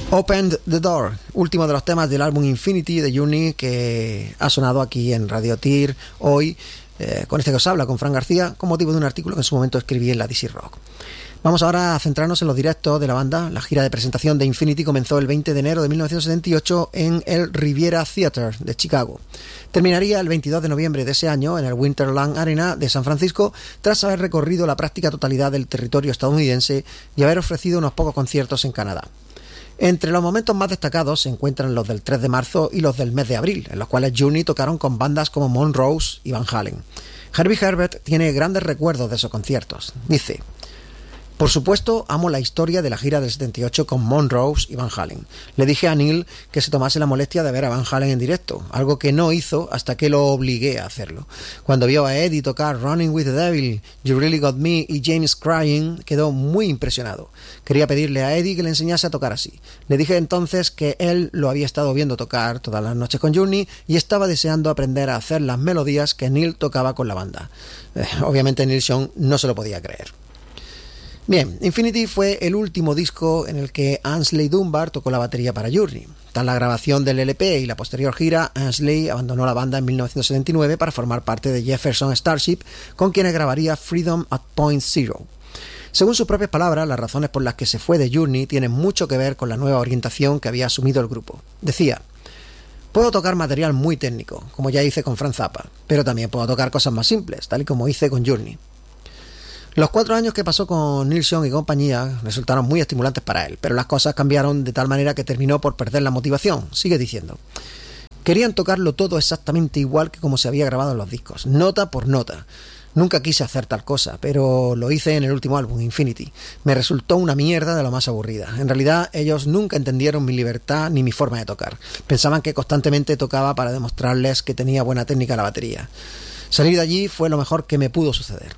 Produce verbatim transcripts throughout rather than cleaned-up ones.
Opened the Door, último de los temas del álbum Infinity de Journey, que ha sonado aquí en Radio Tir hoy, eh, con este que os habla, con Fran García, con motivo de un artículo que en su momento escribí en la D C Rock. Vamos ahora a centrarnos en los directos de la banda. La gira de presentación de Infinity comenzó el veinte de enero de mil novecientos setenta y ocho en el Riviera Theatre de Chicago. Terminaría el veintidós de noviembre de ese año en el Winterland Arena de San Francisco, tras haber recorrido la práctica totalidad del territorio estadounidense y haber ofrecido unos pocos conciertos en Canadá. Entre los momentos más destacados se encuentran los del tres de marzo y los del mes de abril, en los cuales Journey tocaron con bandas como Monrose y Van Halen. Herbie Herbert tiene grandes recuerdos de esos conciertos. Dice: por supuesto, amo la historia de la gira del setenta y ocho con Monrose y Van Halen. Le dije a Neil que se tomase la molestia de ver a Van Halen en directo, algo que no hizo hasta que lo obligué a hacerlo. Cuando vio a Eddie tocar Running with the Devil, You Really Got Me y James Crying, quedó muy impresionado. Quería pedirle a Eddie que le enseñase a tocar así. Le dije entonces que él lo había estado viendo tocar todas las noches con Journey y estaba deseando aprender a hacer las melodías que Neil tocaba con la banda. Eh, obviamente Neil Young no se lo podía creer. Bien, Infinity fue el último disco en el que Aynsley Dunbar tocó la batería para Journey. Tras la grabación del L P y la posterior gira, Aynsley abandonó la banda en mil novecientos setenta y nueve para formar parte de Jefferson Starship, con quienes grabaría Freedom at Point Zero. Según sus propias palabras, las razones por las que se fue de Journey tienen mucho que ver con la nueva orientación que había asumido el grupo. Decía: puedo tocar material muy técnico, como ya hice con Frank Zappa, pero también puedo tocar cosas más simples, tal y como hice con Journey. Los cuatro años que pasó con Neil Young y compañía resultaron muy estimulantes para él, pero las cosas cambiaron de tal manera que terminó por perder la motivación. Sigue diciendo: querían tocarlo todo exactamente igual que como se había grabado en los discos, nota por nota. Nunca quise hacer tal cosa, pero lo hice en el último álbum, Infinity. Me resultó una mierda de lo más aburrida. En realidad, ellos nunca entendieron mi libertad ni mi forma de tocar. Pensaban que constantemente tocaba para demostrarles que tenía buena técnica la batería. Salir de allí fue lo mejor que me pudo suceder.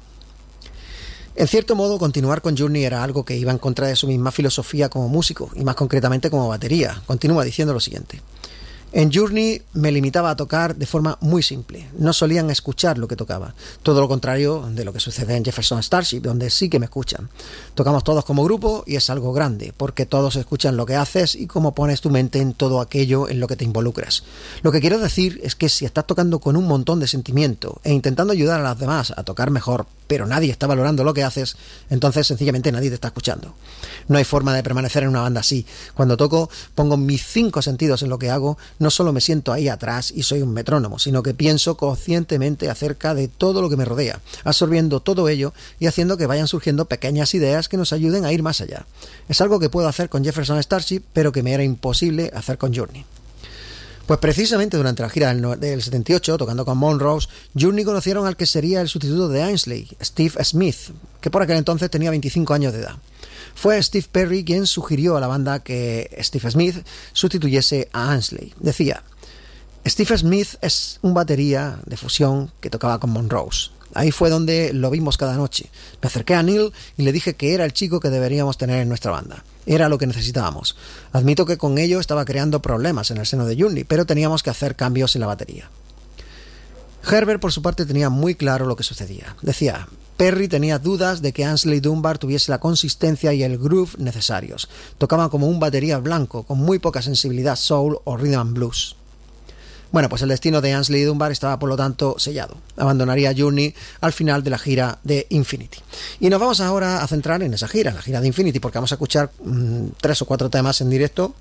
En cierto modo, continuar con Journey era algo que iba en contra de su misma filosofía como músico, y más concretamente como batería. Continúa diciendo lo siguiente: en Journey me limitaba a tocar de forma muy simple. No solían escuchar lo que tocaba. Todo lo contrario de lo que sucede en Jefferson Starship, donde sí que me escuchan. Tocamos todos como grupo y es algo grande, porque todos escuchan lo que haces y cómo pones tu mente en todo aquello en lo que te involucras. Lo que quiero decir es que si estás tocando con un montón de sentimiento e intentando ayudar a los demás a tocar mejor, pero nadie está valorando lo que haces, entonces sencillamente nadie te está escuchando. No hay forma de permanecer en una banda así. Cuando toco, pongo mis cinco sentidos en lo que hago. No solo me siento ahí atrás y soy un metrónomo, sino que pienso conscientemente acerca de todo lo que me rodea, absorbiendo todo ello y haciendo que vayan surgiendo pequeñas ideas que nos ayuden a ir más allá. Es algo que puedo hacer con Jefferson Starship, pero que me era imposible hacer con Journey. Pues precisamente durante la gira del setenta y ocho, tocando con Monrose, Journey conocieron al que sería el sustituto de Aynsley, Steve Smith, que por aquel entonces tenía veinticinco años de edad. Fue Steve Perry quien sugirió a la banda que Steve Smith sustituyese a Aynsley. Decía: Steve Smith es un batería de fusión que tocaba con Monrose. Ahí fue donde lo vimos cada noche. Me acerqué a Neil y le dije que era el chico que deberíamos tener en nuestra banda. Era lo que necesitábamos. Admito que con ello estaba creando problemas en el seno de Journey, pero teníamos que hacer cambios en la batería. Herbert, por su parte, tenía muy claro lo que sucedía. Decía: Perry tenía dudas de que Aynsley Dunbar tuviese la consistencia y el groove necesarios. Tocaba como un batería blanco, con muy poca sensibilidad soul o rhythm and blues. Bueno, pues el destino de Aynsley Dunbar estaba por lo tanto sellado. Abandonaría Journey al final de la gira de Infinity. Y nos vamos ahora a centrar en esa gira, en la gira de Infinity, porque vamos a escuchar mmm, tres o cuatro temas en directo.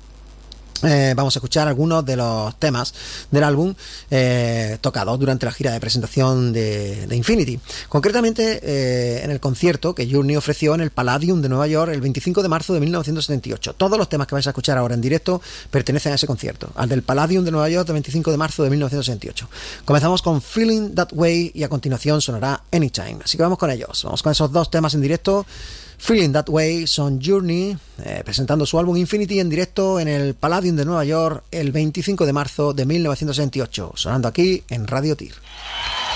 Eh, vamos a escuchar algunos de los temas del álbum eh, tocados durante la gira de presentación de, de Infinity. Concretamente eh, en el concierto que Journey ofreció en el Palladium de Nueva York el veinticinco de marzo de mil novecientos setenta y ocho. Todos los temas que vais a escuchar ahora en directo pertenecen a ese concierto, al del Palladium de Nueva York del veinticinco de marzo de mil novecientos setenta y ocho. Comenzamos con Feeling That Way y a continuación sonará Anytime. Así que vamos con ellos. Vamos con esos dos temas en directo. Feeling That Way son Journey, eh, presentando su álbum Infinity en directo en el Palladium de Nueva York el veinticinco de marzo de mil novecientos setenta y ocho, sonando aquí en Radio Tir.